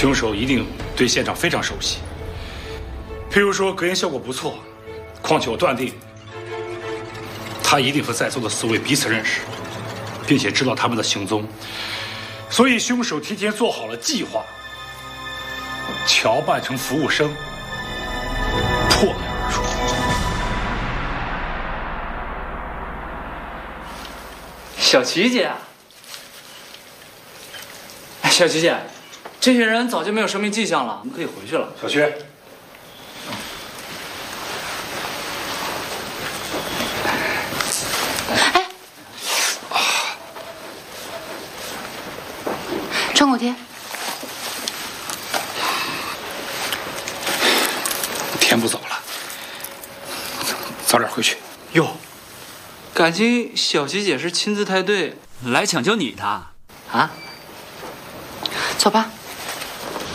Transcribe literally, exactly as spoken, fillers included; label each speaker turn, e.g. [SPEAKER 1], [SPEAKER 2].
[SPEAKER 1] 凶手一定对现场非常熟悉，譬如说隔音效果不错，况且我断定，他一定和在座的四位彼此认识，并且知道他们的行踪，所以凶手提前做好了计划，乔扮成服务生，破门而出。
[SPEAKER 2] 小琪姐，小琪姐，这些人早就没有生命迹象了，我们可以回去了。
[SPEAKER 1] 小薛，
[SPEAKER 3] 哎，张口天，
[SPEAKER 1] 天不早了，早点回去。
[SPEAKER 2] 哟，感情小琪姐是亲自带队来抢救你的啊？
[SPEAKER 3] 走吧。